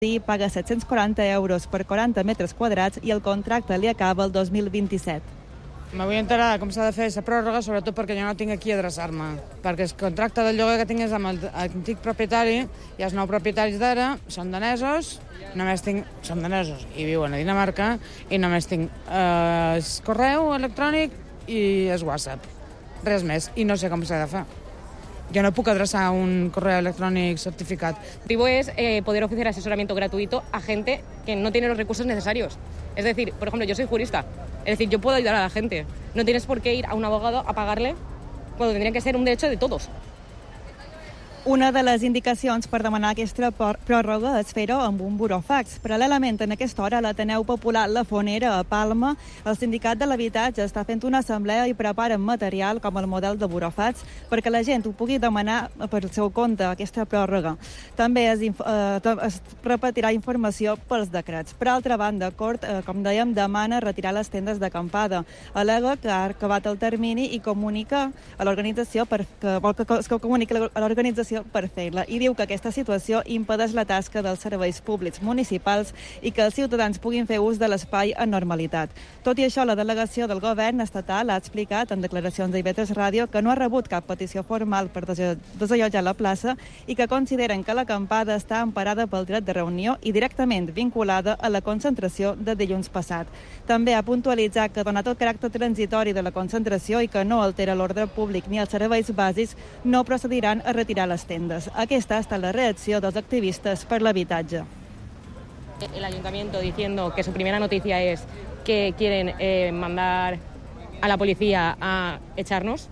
paga 740 euros per 40 metres quadrats i el contracte li acaba el 2027. Me vull enterar com s'ha de fer aquesta pròrroga, sobretot perquè jo no tinc aquí a adreçar-me. Perquè el contracte del lloguer que tinc és amb l'antic propietari i els nous propietaris d'ara són danesos, són danesos i viuen a Dinamarca i només tinc el correu electrònic i el WhatsApp. Res més, i no sé com s'ha de fer. Yo no puedo adresar un correo electrónico certificado. El objetivo es poder ofrecer asesoramiento gratuito a gente que no tiene los recursos necesarios. Es decir, por ejemplo, yo soy jurista. Es decir, yo puedo ayudar a la gente. No tienes por qué ir a un abogado a pagarle cuando tendría que ser un derecho de todos. Una de les indicacions per demanar aquesta pròrroga és fer-ho amb un burofax. Paral·lelament, en aquesta hora, l'Ateneu Popular La Fonera, a Palma, el sindicat de l'habitatge està fent una assemblea i preparen material com el model de burofax perquè la gent ho pugui demanar per el seu compte, aquesta pròrroga. També es repetirà informació pels decrets. Per altra banda, Cort, com dèiem, demana retirar les tendes d'acampada. Al·lega que ha acabat el termini i comunica a l'organització que vol que es comuniqui a l'organització per fer-la, i diu que aquesta situació impedeix la tasca dels serveis públics municipals i que els ciutadans puguin fer ús de l'espai en normalitat. Tot i això, la delegació del govern estatal ha explicat en declaracions d'IV3 Ràdio que no ha rebut cap petició formal per desallotjar la plaça i que consideren que l'acampada està emparada pel dret de reunió i directament vinculada a la concentració de dilluns passat. També ha puntualitzat que, donat el caràcter transitori de la concentració i que no altera l'ordre públic ni els serveis bàsics, no procediran a retirar les tendes. Aquesta ha estat la reacció dels activistes per l'habitatge. El ayuntamiento diciendo que su primera noticia es que quieren mandar a la policía a echarnos.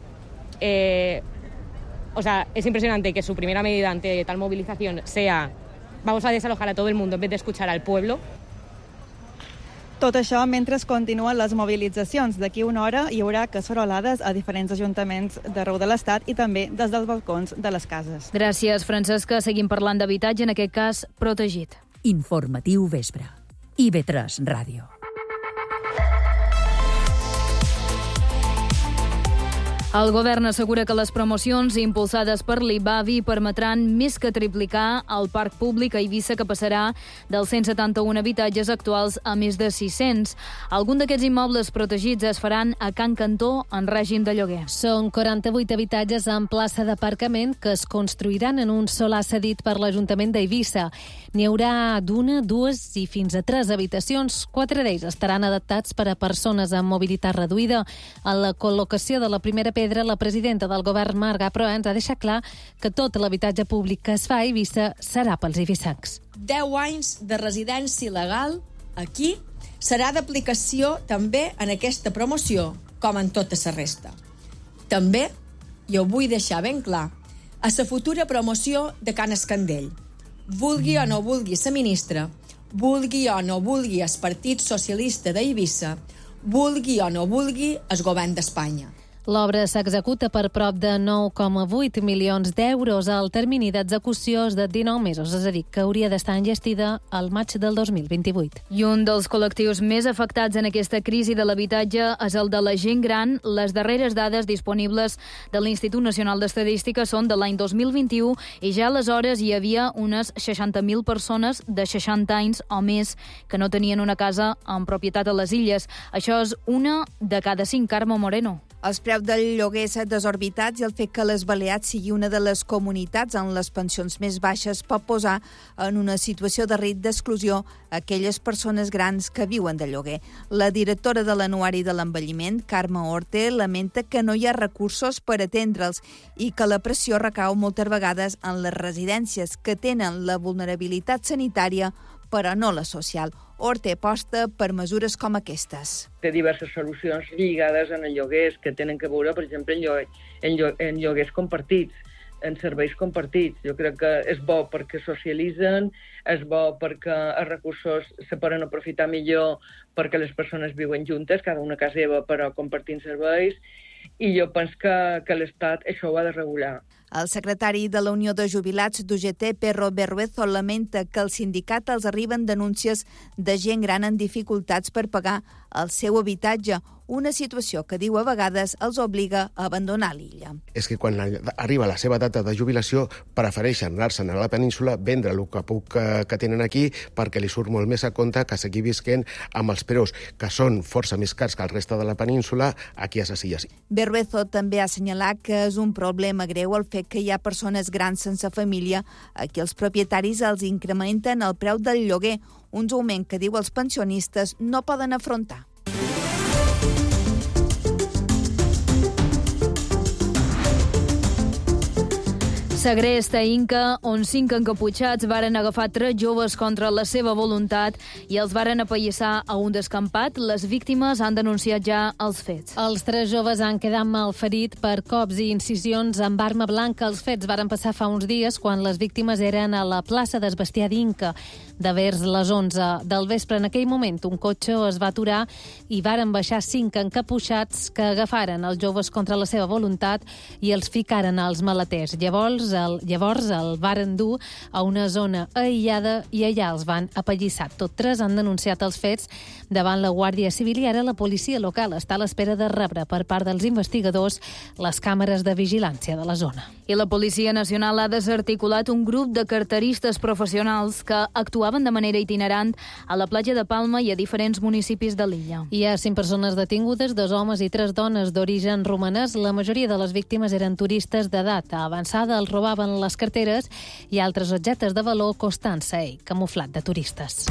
O sea, es impresionante que su primera medida ante tal movilización sea vamos a desalojar a todo el mundo en vez de escuchar al pueblo. Tot això mentre continuen les mobilitzacions. D'aquí una hora hi haurà casserolades a diferents ajuntaments d'arreu de l'Estat i també des dels balcons de les cases. Gràcies, Francesca. Seguim parlant d'habitatge, en aquest cas protegit. Informatiu vespre. IV3 Ràdio. El govern assegura que les promocions impulsades per l'IBAVI permetran més que triplicar el parc públic a Eivissa, que passarà dels 171 habitatges actuals a més de 600. Alguns d'aquests immobles protegits es faran a Can Cantó en règim de lloguer. Són 48 habitatges en plaça d'aparcament que es construiran en un solar cedit per l'Ajuntament d'Eivissa. N'hi haurà d'una, dues i fins a 3 habitacions. 4 d'ells estaran adaptats per a persones amb mobilitat reduïda. A la col·locació de la primera pedra, la presidenta del govern, Marga Proens, ha deixat clar que tot l'habitatge públic que es fa a Eivissa serà pels eivissencs. 10 anys de residència legal aquí serà d'aplicació també en aquesta promoció, com en tota la resta. També, i ho vull deixar ben clar, a la futura promoció de Can Escandell. Vulgui o no vulgui la ministra, vulgui o no vulgui el Partit Socialista d'Eivissa, vulgui o no vulgui el govern d'Espanya. L'obra s'executa per prop de 9,8 milions d'euros. El termini d'execució és de 19 mesos, és a dir, que hauria d'estar enllestida al maig del 2028. I un dels col·lectius més afectats en aquesta crisi de l'habitatge és el de la gent gran. Les darreres dades disponibles de l'Institut Nacional d'Estadística són de l'any 2021 i ja aleshores hi havia unes 60.000 persones de 60 anys o més que no tenien una casa en propietat a les Illes. Això és una de cada 5, Carme Moreno. Els preus del lloguer s'han desorbitats i el fet que les Balears sigui una de les comunitats amb les pensions més baixes pot posar en una situació de risc d'exclusió aquelles persones grans que viuen de lloguer. La directora de l'Anuari de l'Envelliment, Carme Orte, lamenta que no hi ha recursos per atendre'ls i que la pressió recau moltes vegades en les residències que tenen la vulnerabilitat sanitària però no la social. Orte aposta per mesures com aquestes. Té diverses solucions lligades en el lloguers que tenen que veure, per exemple, en lloguers compartits, en serveis compartits. Jo crec que és bo perquè socialitzen, és bo perquè els recursos se poden aprofitar millor perquè les persones viuen juntes, cada una a casa seva però compartint serveis, i jo penso que l'Estat això ho ha de regular. El secretari de la Unió de Jubilats d'UGT, Perro Berruezo, lamenta que al sindicat els arriben denúncies de gent gran en dificultats per pagar el seu habitatge, una situació que diu a vegades els obliga a abandonar l'illa. És que quan arriba la seva data de jubilació prefereixen anar-se'n a la península, vendre el que tenen aquí perquè li surt molt més a compte que seguir visquent amb els preus que són força més cars que el reste de la península aquí a les illes. Berruezo també ha assenyalat que és un problema greu el fet que hi ha persones grans sense família a qui els propietaris els incrementen el preu del lloguer, un augment que diu els pensionistes no poden afrontar. Segrest a Inca, on 5 encaputxats varen agafar 3 joves contra la seva voluntat i els varen apallissar a un descampat. Les víctimes han denunciat ja els fets. Els 3 joves han quedat malferits per cops i incisions amb arma blanca. Els fets varen passar fa uns dies quan les víctimes eren a la plaça del Bestiar d'Inca. De vers les 11 del vespre, en aquell moment, un cotxe es va aturar i varen baixar 5 encapuixats que agafaren els joves contra la seva voluntat i els ficaren als maleters. Llavors el varen dur a una zona aïllada i allà els van apallissar. Tots 3 han denunciat els fets davant la Guàrdia Civil i ara la policia local està a l'espera de rebre per part dels investigadors les càmeres de vigilància de la zona. I la Policia Nacional ha desarticulat un grup de carteristes professionals que actuaven de manera itinerant a la platja de Palma i a diferents municipis de l'illa. Hi ha 5 persones detingudes, 2 homes i 3 dones d'origen romanès. La majoria de les víctimes eren turistes d'edat avançada, els robaven les carteres i altres objectes de valor costant-se camuflat de turistes.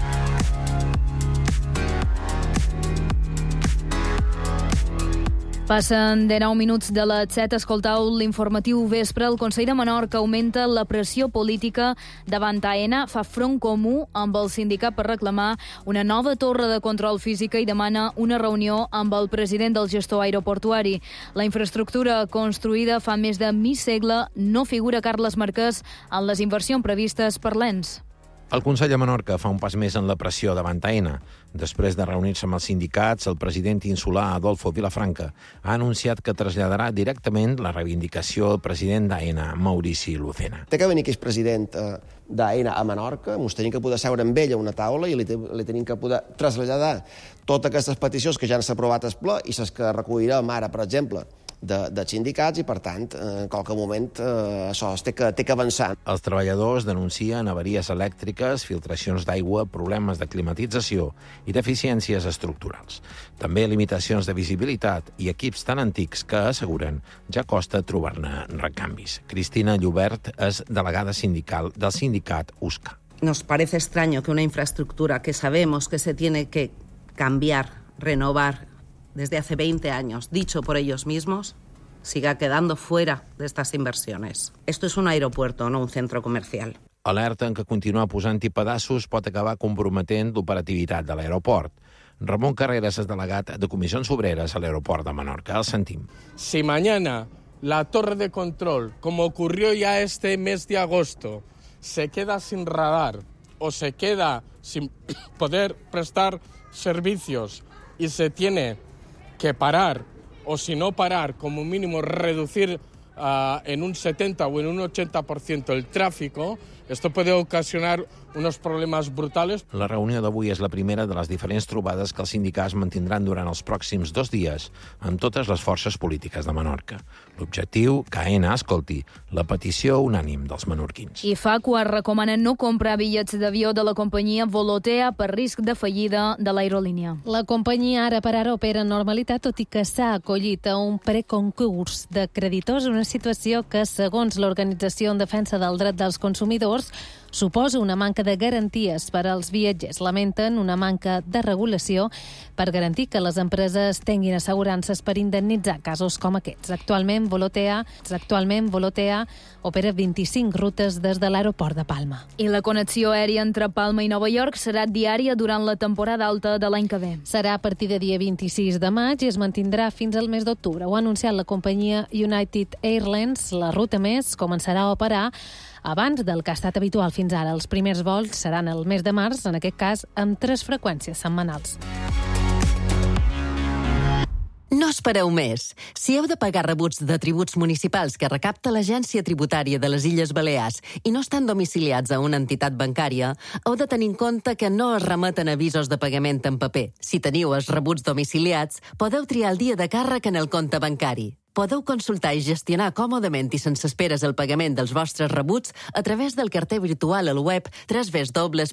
Passen 19 minuts de les 7. Escoltau l'informatiu vespre. El Consell de Menorca augmenta la pressió política davant AENA, fa front comú amb el sindicat per reclamar una nova torre de control física i demana una reunió amb el president del gestor aeroportuari. La infraestructura construïda fa més de mig segle no figura Carles Marquès en les inversions previstes per l'ENS. El Consell de Menorca fa un pas més en la pressió davant AENA. Després de reunir-se amb els sindicats, el president insulà Adolfo Vilafranca ha anunciat que traslladarà directament la reivindicació al president d'AENA, Maurici Lucena. Té que venir aquest president d'AENA a Menorca, ens tenim que poder seure amb ell a una taula i li tenim que poder traslladar totes aquestes peticions que ja han aprovat al ple i les que recollirem ara, per exemple, de sindicats i, per tant, en qualque moment això té que avançar. Els treballadors denuncien avaries elèctriques, filtracions d'aigua, problemes de climatització i deficiències estructurals. També limitacions de visibilitat i equips tan antics que, asseguren, ja costa trobar-ne recanvis. Cristina Llobert és delegada sindical del sindicat USCA. Nos parece extraño que una infraestructura que sabemos que se tiene que cambiar, renovar, desde hace 20 años, dicho por ellos mismos, siga quedando fuera de estas inversiones. Esto es un aeropuerto, no un centro comercial. Alerten que continuar posant-hi pedaços pot acabar comprometent l'operativitat de l'aeroport. Ramon Carreras és delegat de Comissions Obreres a l'aeroport de Menorca. El sentim. Si mañana la torre de control, como ocurrió ya este mes de agosto, se queda sin radar o se queda sin poder prestar servicios y se tiene que parar, o si no parar, como mínimo reducir en un 70 o en un 80% el tráfico, esto puede ocasionar unos problemas brutales. La reunió d'avui és la primera de les diferents trobades que els sindicats mantindran durant els pròxims 2 dies amb totes les forces polítiques de Menorca. L'objectiu, que AENA escolti la petició unànim dels menorquins. I Facua recomana no comprar bitllets d'avió de la companyia Volotea per risc de fallida de l'aerolínia. La companyia ara per ara opera en normalitat, tot i que s'ha acollit a un preconcurs de creditors, una situació que, segons l'Organització en Defensa del Dret dels Consumidors, suposa una manca de garanties per als viatgers. Lamenten una manca de regulació per garantir que les empreses tinguin assegurances per indemnitzar casos com aquests. Actualment, Volotea opera 25 rutes des de l'aeroport de Palma. I la connexió aèria entre Palma i Nova York serà diària durant la temporada alta de l'any que ve. Serà a partir de dia 26 de maig i es mantindrà fins al mes d'octubre. Ho ha anunciat la companyia United Airlines. La ruta més començarà a operar abans del que ha estat habitual fins ara. Els primers vols seran el mes de març, en aquest cas amb 3 freqüències setmanals. No espereu més. Si heu de pagar rebuts de tributs municipals que recapta l'Agència Tributària de les Illes Balears i no estan domiciliats a una entitat bancària, heu de tenir en compte que no es remeten avisos de pagament en paper. Si teniu els rebuts domiciliats, podeu triar el dia de càrrec en el compte bancari. Podeu consultar i gestionar còmodament i sense esperes el pagament dels vostres rebuts a través del carter virtual al web www.icbalears.cat.